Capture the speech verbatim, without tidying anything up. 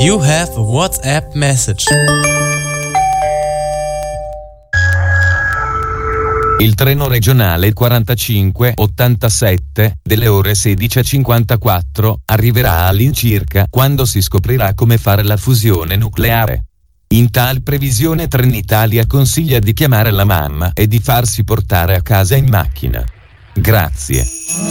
You have a WhatsApp message. Il treno regionale quarantacinque ottantasette delle ore sedici e cinquantaquattro arriverà all'incirca quando si scoprirà come fare la fusione nucleare. In tal previsione Trenitalia consiglia di chiamare la mamma e di farsi portare a casa in macchina. Grazie.